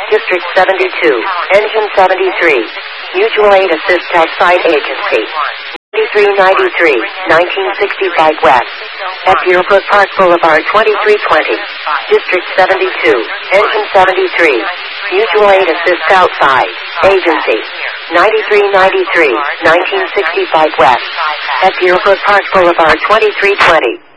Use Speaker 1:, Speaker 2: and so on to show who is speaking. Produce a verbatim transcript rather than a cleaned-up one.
Speaker 1: District seventy-two, Engine seventy-three, Mutual Aid Assist Outside Agency. ninety-three ninety-three, nineteen sixty-five West. At Deerbrook Park Boulevard twenty-three twenty. District seventy-two, Engine seventy-three, Mutual Aid Assist Outside Agency. ninety-three ninety-three, nineteen sixty-five West. At Deerbrook Park Boulevard twenty-three twenty.